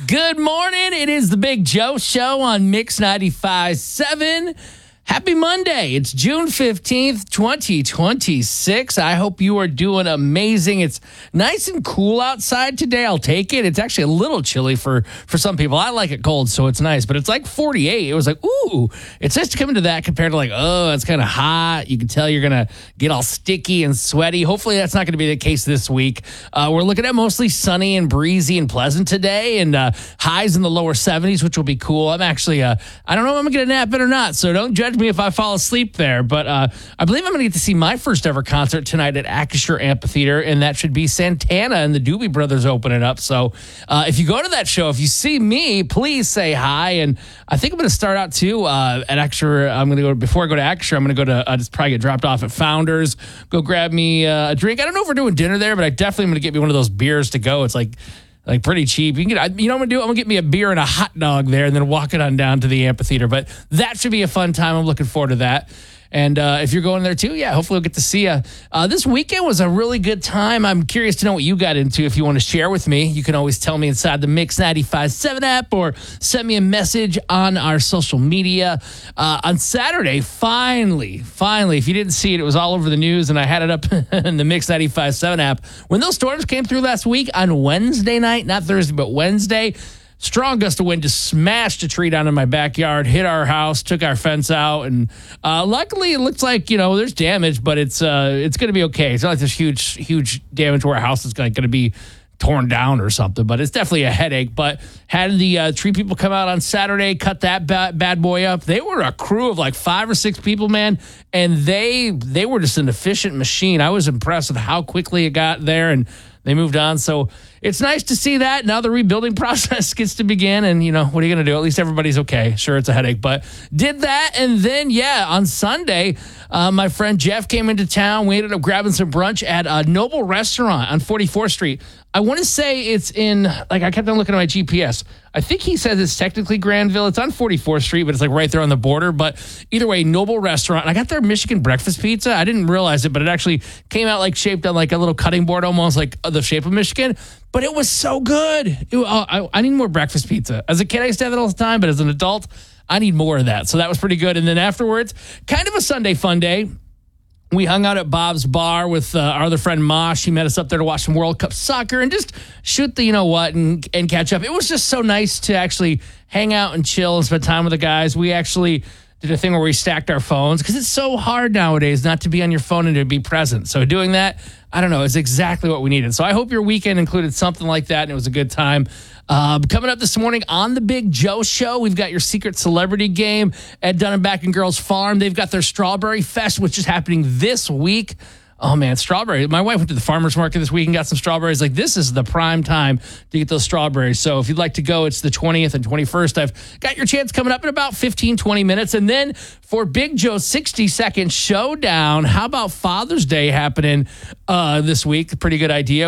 Good morning. It is the Big Joe Show on Mix 95.7. Happy Monday. It's June 15th, 2026. I hope you are doing amazing. It's nice and cool outside today. I'll take it. It's actually a little chilly for some people. I like it cold, so it's nice. But it's like 48. It was like, ooh. It's nice to come into that compared to like, oh, it's kind of hot. You can tell you're going to get all sticky and sweaty. Hopefully that's not going to be the case this week. We're looking at mostly sunny and breezy and pleasant today, and highs in the lower 70s, which will be cool. I'm actually, I don't know if I'm going to get a nap in or not, so don't judge me if I fall asleep there, but I believe I'm going to get to see my first ever concert tonight at Acrisure Amphitheater, and that should be Santana and the Doobie Brothers opening up. So if you go to that show, if you see me, please say hi. And I think I'm going to start out too at Acrisure. I'm going to go before I go to Acrisure. I'm going to go to just probably get dropped off at Founders. Go grab me a drink. I don't know if we're doing dinner there, but I definitely am going to get me one of those beers to go. It's like pretty cheap. You can get, you know what I'm going to do? I'm going to get me a beer and a hot dog there and then walk it on down to the amphitheater. But that should be a fun time. I'm looking forward to that. And if you're going there too, yeah, hopefully we'll get to see you. This weekend was a really good time. I'm curious to know what you got into. If you want to share with me, you can always tell me inside the Mix 95.7 app or send me a message on our social media. On Saturday, finally, if you didn't see it, it was all over the news, and I had it up in the Mix 95.7 app. When those storms came through last week on Wednesday night, not Thursday, but Wednesday, strong gust of wind just smashed a tree down in my backyard, hit our house, took our fence out, and luckily it looks like, there's damage, but it's going to be okay. It's not like there's huge damage where our house is going to be torn down or something, but it's definitely a headache. But had the tree people come out on Saturday, cut that bad boy up. They were a crew of like 5 or 6 people, man, and they were just an efficient machine. I was impressed with how quickly it got there, and they moved on. So it's nice to see that. Now the rebuilding process gets to begin. And, what are you going to do? At least everybody's okay. Sure, it's a headache, but did that. And then, on Sunday, my friend Jeff came into town. We ended up grabbing some brunch at a Noble Restaurant on 44th Street. I want to say it's in, I kept on looking at my GPS. I think he says it's technically Granville. It's on 44th Street, but it's right there on the border. But either way, Noble Restaurant. And I got their Michigan breakfast pizza. I didn't realize it, but it actually came out shaped on a little cutting board, almost like the shape of Michigan. But it was so good. I need more breakfast pizza. As a kid, I used to have it all the time, but as an adult, I need more of that. So that was pretty good. And then afterwards, kind of a Sunday fun day. We hung out at Bob's Bar with our other friend Mosh. He met us up there to watch some World Cup soccer and just shoot the and catch up. It was just so nice to actually hang out and chill and spend time with the guys. We actually did a thing where we stacked our phones because it's so hard nowadays not to be on your phone and to be present. So doing that, I don't know, is exactly what we needed. So I hope your weekend included something like that and it was a good time. Coming up this morning on the Big Joe Show, we've got your secret celebrity game at Dun & Back and Girls Farm. They've got their Strawberry Fest, which is happening this week. Oh, man, strawberry. My wife went to the farmer's market this week and got some strawberries. This is the prime time to get those strawberries. So if you'd like to go, it's the 20th and 21st. I've got your chance coming up in about 15, 20 minutes. And then for Big Joe's 60-second showdown, how about Father's Day happening this week? Pretty good idea.